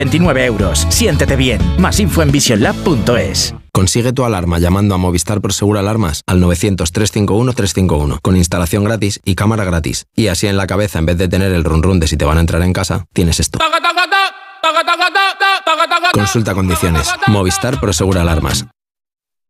29 euros. Siéntete bien. Más info en visionlab.es. Consigue tu alarma llamando a Movistar Prosegur Alarmas al 900-351-351 con instalación gratis y cámara gratis. Y así en la cabeza, en vez de tener el run run de si te van a entrar en casa, tienes esto. Consulta condiciones. Movistar Prosegur Alarmas.